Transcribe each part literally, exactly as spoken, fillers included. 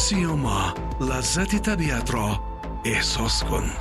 سیاما، لذت طبیعت را احساس کن.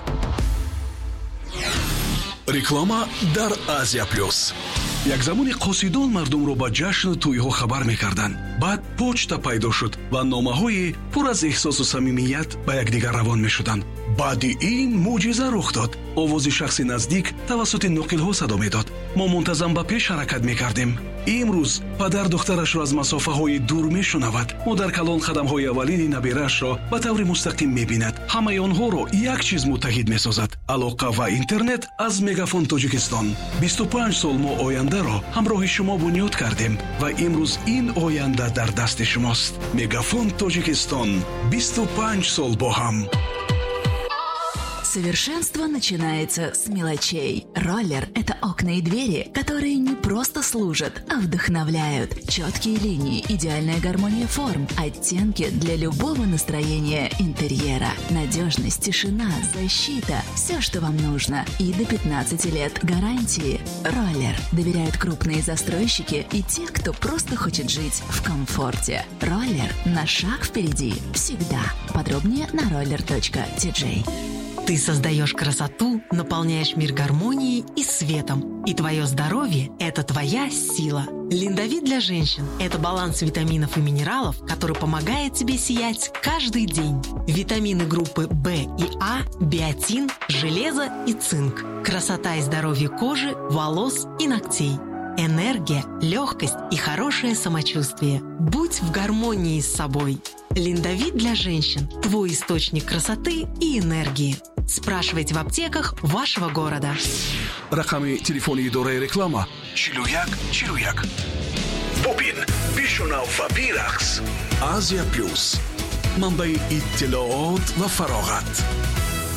реклама дар Азия плюс. як замони қосидон мардумро ба ҷашну тӯйҳо хабар мекарданд. баъд почта пайдо шуд ва номаҳои пур аз эҳсосу самимият ба якдигар равон мешуданд. баъди ин мӯъҷиза рух дод. овози шахси наздик тавассути нуқилҳо садо медод. мо мунтазам ба пеш ҳаракат мекардем. имрӯз падар духтарашро аз масофаҳои дур мешунавад. модар калон қадамҳои аввалини набирашро ба таври мустақим мебинад. ҳамаи онҳоро як чиз муттаҳид месозад: алоқа ва интернет аз мегафон тоҷикистон. бисту панҷ сол мо ояндаро ҳамроҳи шумо бунёд кардем ва имрӯз ин оянда дар дасти шумост. мегафон тоҷикистон, бисту панҷ сол бо ҳам. Совершенство начинается с мелочей. Роллер – это окна и двери, которые не просто служат, а вдохновляют. Четкие линии, идеальная гармония форм, оттенки для любого настроения интерьера. Надежность, тишина, защита – все, что вам нужно. И до пятнадцати лет гарантии. Роллер доверяют крупные застройщики и те, кто просто хочет жить в комфорте. Роллер – на шаг впереди. Всегда. Подробнее на roller точка ти джей. Ты создаешь красоту, наполняешь мир гармонией и светом. И твое здоровье – это твоя сила. Линдовит для женщин – это баланс витаминов и минералов, который помогает тебе сиять каждый день. Витамины группы В и А, биотин, железо и цинк. Красота и здоровье кожи, волос и ногтей. Энергия, легкость и хорошее самочувствие. Будь в гармонии с собой. Линдовит для женщин – твой источник красоты и энергии. Спрашивайте в аптеках вашего города. рақами телефони идораи реклама чилу як чилу як. бубин бишунав ва бирақс. Азия плюс, манбаи иттилоот ва фароғат.